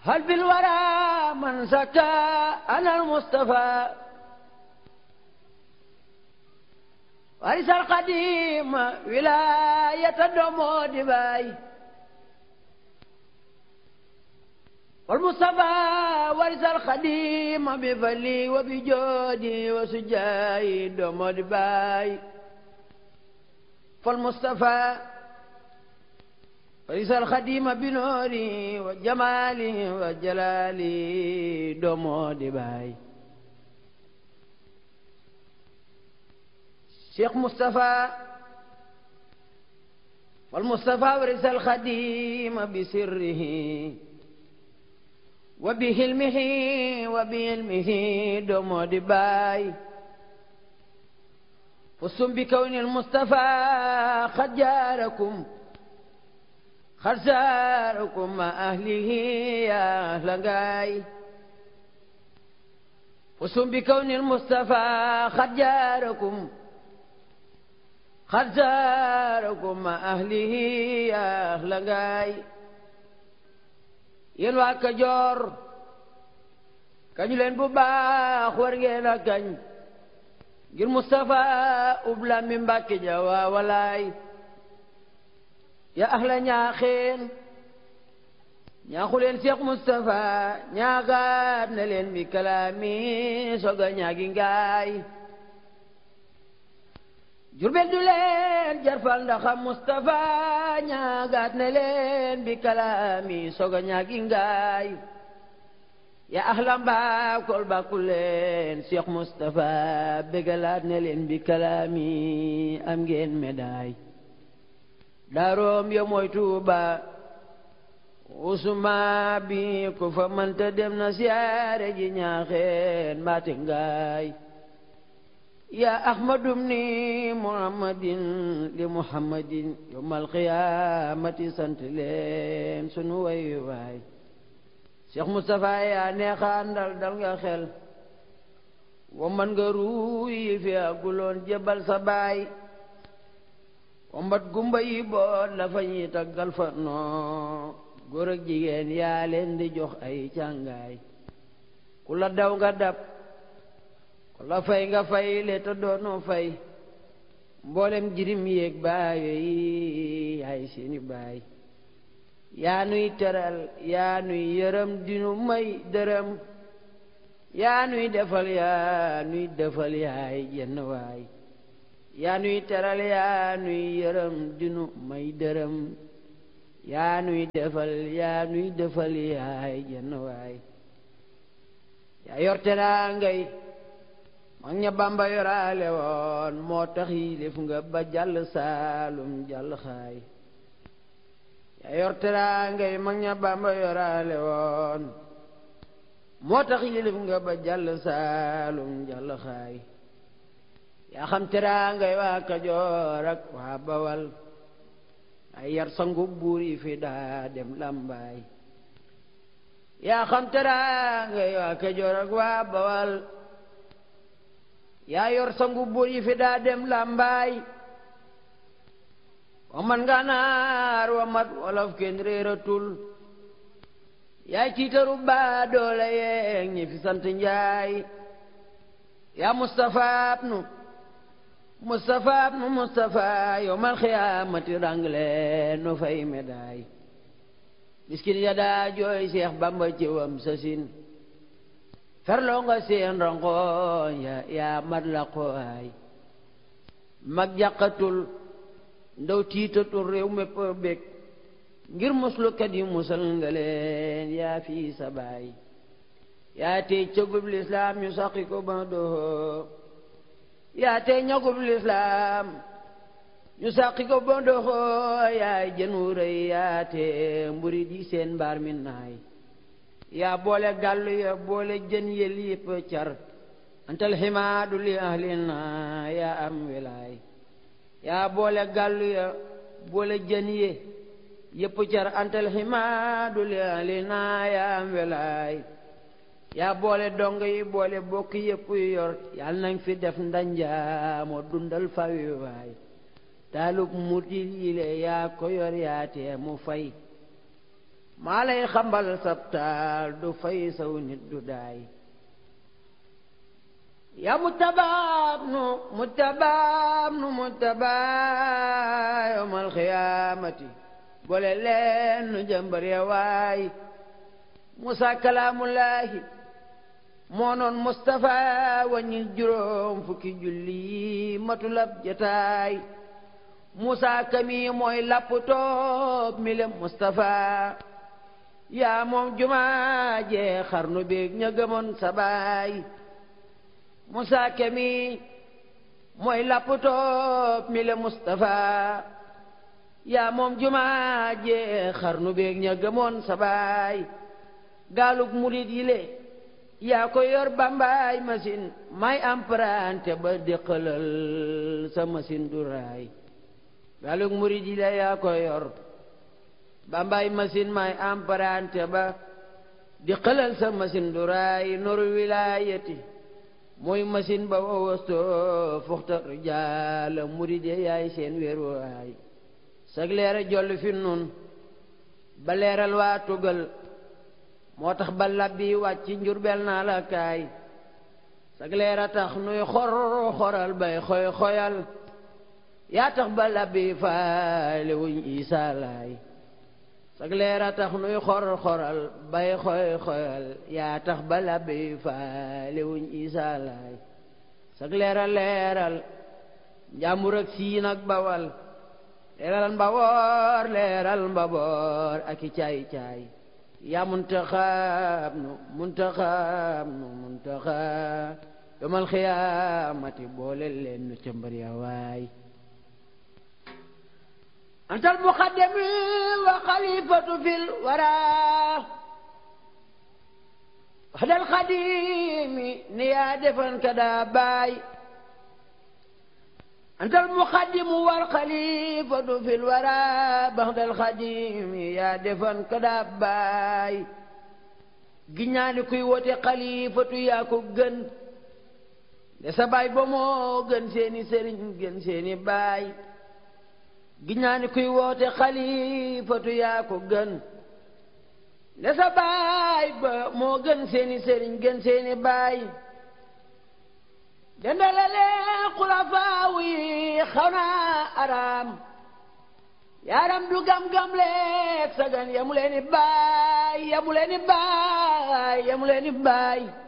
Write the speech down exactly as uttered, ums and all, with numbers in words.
هل بالورى من زكى أنا المصطفى وارث القديم ولاية الدمود باي والمصطفى وارث القديم بفلي وبجودي وسجاي دمود باي فالمصطفى ورث الخديم بنوري وجمالي وجلالي دمود باي شيخ مصطفى والمصطفى ورث الخديم بسره وبهلمه وبعلمه دمود باي فزتم بكون المصطفى قد جاركم قد زاركم مع أهله يا أهل غاي فزتم بكون المصطفى قد جاركم قد زاركم مع أهله يا أهل غاي yéen waa Kajoor kañu leen bu baax war ngeen a kañ ngir Mustafa ubla mi Mbàkke ja waa walaay ya ahla ñaaxeen ñaaxu leen Seex Mustafa ñaagaat na leen bi kalaami soga ñaagi ngaay Jurbel du leen jarfal ndaxam Mustafa ñaagaat na leen bi kalaami soga ñaagi ngaay ya ahla Mbakol bakku leen Seex Mustafa bégalaat na leen bi kalaami am ngeen médaille daaroom yo mooy Tuuba usuma bi ku fa mënta dem na siyaare ji ñaaxeen mbaate ngaay ya ahmadum ni muhammadin li muhammadin yawmal qiyaamati sant leen sunu way waay Cheikh Moustapha yaa neexaan dal dal nga xel wa man nga ruuy fi aguloon jebal sa baay wa mbat gumba yi boot la fa ñuy taggal fa noo góor ak jigéen yaa leen di jox ay càngaay ku la daw nga dab ku la fay nga fay le te doonoo fay mboolem jirim yéeg baayo yi yaay seeni baay yaa nuy teral yaa nuy yërëm dinu may dërëm yaa nuy defal yaa nuy defal yaay jenn waay yaa nuy teral yaa nuy yërëm dinu may dërëm yaa nuy defal yaa nuy defal yaay jenn waay yaa yor teraangay mag ña Bamba yoraale woon moo tax yilif nga ba jàll Saalum jàll xaay yaa yor teraangay mag ña Bamba yoraale woon moo tax yilif nga ba jàll Saalum jàll xaay yaa xam teraangay waa Kajoor ak waa Bawal ay yar sangu buur yi fi daa dem Lambaay yaa xam teraangay waa Kajoor ak waa Bawal yaa yor sangu buur yi fi daa dem Lambaay wa man Gànnaar wa mat wolof kenn réeratul yaay ciitaru baa doole yeeg ñi fi sant Njaay yaa Mustafa nu Mustafa nu Mustafa yawmal xiyaamati rangle no fay médaille miskin ya daa jooy Seex Bamba ci wam sasin ferloo nga seen rangoon ya yaa mat la qooy mag jàqatul ndaw tiitatul réew mépp bég ngir muslukat yi musal nga leen yaa fii sa baay yaa tey cëgub lislaam ñu saqi ko ba doxoo yaa tey ñagub lislaam ñu saqi ko ba doxoo yaay jën wu rëy yaa tey mburi di seen mbaar mi naay yaa boole gàllu ya boole jën yel yépp car antal ximaadu li ahlina yaa am wilaay yaa boole gàllu ya boole jën ye yépp car antal ximaadu li ahlina yaa am wilaay yaa boole dong yi boole bokk yépp yor yal nañ fi def ndanja moo dundal fawi waay taalub mutil yile yaa ko yor yaa tee mu fay maa lay xambal sabtaal du fay saw nit du daay ya mutabaab nu mutabaab nu mutabaa yawmal xiyaamati boole leen nu jëmbar ya waay Musa kalaamullaahi moo noon Mustafa waññil juróom fukki julli matulab jataay Musa kami mooy lapp toob mi lem Mustafa yaa moom jumaa jee xarnu beeg ña gëmoon sa baay Musa kami mooy lapp toob mi lem Mustafa yaa moom jumaa jee xarnu beeg ña gëmoon sa baay gaalug murid yi le yaa ko yor bambaay machine may emprunté ba déqalal sa machine du raay gaalug murid yi le yaa ko yor bambaay machine may emprunté ba déqalal sa machine du raay noru wilaayati mooy machine ba wowosto fuxta rijaala murid yi yaay seen weeru waay sag leera jolli fi nun ba leeral waa tugal moo tax ba labbi wàcc Njurbel naa la kaay sag leera tax nuy xor xoral bay xoy xoyal yaa tax ba labbi faale wuñ Isaa Laay sag leera tax nuy xor xoral bay xoy xoyal yaa tax ba labbi faale wuñ Isaa Laay sag leera leeral Njàmbur ak Siin ak Bawal leeral Mbawoor leeral Mbaboor ak i caay caay yaa muntaxaab nu muntaxaab nu muntaxaab yomal xiyaamati boole leen nu cëmbar ya waay antal muqaddami wa xalifatu fil waraa waxdal xadimi ni yaa defan ka daa baay antal muqaddimu wal xalifatu fil wara baxdal xadimi yaa defan ka daa baay giñaani kuy wote xalifatu yaa ko gën de sa baay ba moo gën seeni sëriñ gën seeni baay giñaani kuy wote xalifatu yaa ko gën de sa baay ba moo gën seeni sëriñ gën seeni baay dendalale xulafaaw yi xaw naa araam yaaram du gam-gam leeg sagan yamu leeni baay yamu leeni baay yamu leeni baay